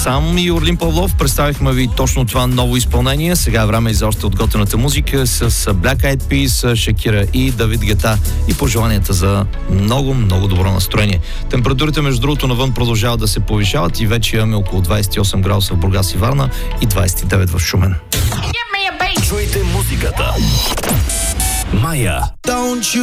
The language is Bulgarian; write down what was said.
Сам и Орлин Павлов представихме ви точно това ново изпълнение. Сега е време и за още отготвената музика с Black Eyed Peas, Шакира и Давид Гета и пожеланията за много, много добро настроение. Температурите, между другото, навън продължават да се повишават и вече имаме около 28 градуса в Бургас и Варна и 29 в Шумен. Чуйте музиката. Майя.